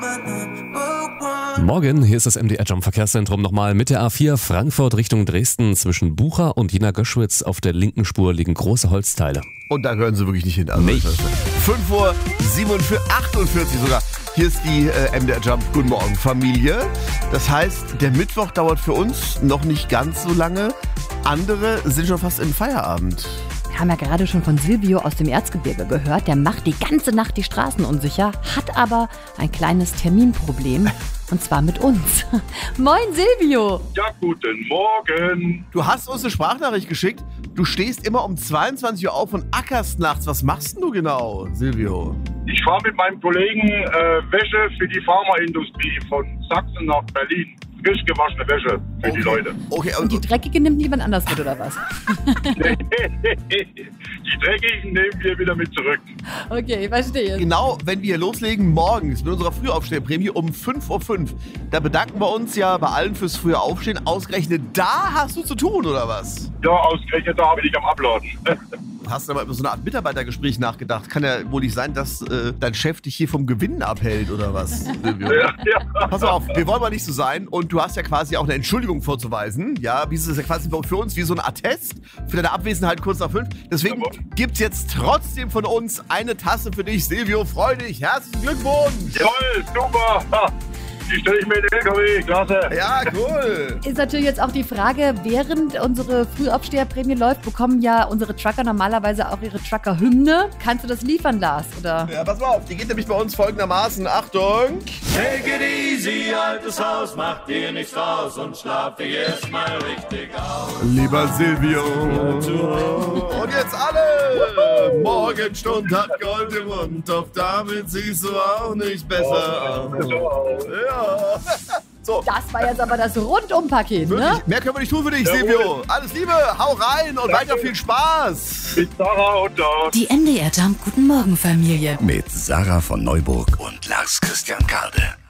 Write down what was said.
Morgen, hier ist das MDR Jump Verkehrszentrum nochmal mit der A4 Frankfurt Richtung Dresden. Zwischen Bucha und Jena Göschwitz auf der linken Spur liegen große Holzteile. Und da gehören sie wirklich nicht hin. Also Nicht. 5:48 sogar. Hier ist die MDR Jump. Guten Morgen, Familie. Das heißt, der Mittwoch dauert für uns noch nicht ganz so lange. Andere sind schon fast im Feierabend. Wir haben ja gerade schon von Silvio aus dem Erzgebirge gehört. Der macht die ganze Nacht die Straßen unsicher, hat aber ein kleines Terminproblem. Und zwar mit uns. Moin Silvio! Ja, guten Morgen. Du hast uns eine Sprachnachricht geschickt. Du stehst immer um 22 Uhr auf und ackerst nachts. Was machst denn du genau, Silvio? Ich fahre mit meinem Kollegen Wäsche für die Pharmaindustrie von Sachsen nach Berlin. Frisch gewaschene Wäsche für die Leute. Okay, Und die dreckige nimmt jemand anders mit, oder was? Die dreckigen nehmen wir wieder mit zurück. Okay, verstehe. genau, wenn wir hier loslegen, morgens mit unserer Frühaufsteherprämie um 5:05 Uhr. Da bedanken wir uns ja bei allen fürs frühe Aufstehen. Ausgerechnet da hast du zu tun, oder was? Ja, ausgerechnet da bin ich am Abladen. Hast du aber über so eine Art Mitarbeitergespräch nachgedacht? Kann ja wohl nicht sein, dass dein Chef dich hier vom Gewinn abhält, oder was, Silvio? Ja. Pass auf, wir wollen mal nicht so sein. Und du hast ja quasi auch eine Entschuldigung vorzuweisen. Ja, wie ist es ja quasi für uns wie so ein Attest für deine Abwesenheit kurz nach 5. Deswegen gibt's jetzt trotzdem von uns eine Tasse für dich, Silvio. Freu dich. Herzlichen Glückwunsch. Jawohl, super. Ha, die stelle ich mir in den LKW. Klasse. Ja, cool. Ist natürlich jetzt auch die Frage, während unsere Frühaufsteherprämie läuft, bekommen ja unsere Trucker normalerweise auch ihre Trucker-Hymne. Kannst du das liefern, Lars? Oder? Ja, pass mal auf. Die geht nämlich bei uns folgendermaßen. Achtung. Take it easy, altes Haus, mach dir nichts draus und schlaf dich erstmal richtig aus. Lieber Silvio. Und jetzt alle. Morgenstund hat Gold im Mund, doch damit siehst du auch nicht besser aus. Ja. So. Das war jetzt aber das Rundum-Paket, Wirklich, ne? mehr können wir nicht tun für dich, Silvio. Alles Liebe, hau rein und weiter viel Spaß. Mit Sarah und Lars. Die MDR Jump Guten Morgen Familie. Mit Sarah von Neuburg und Lars Christian Karde.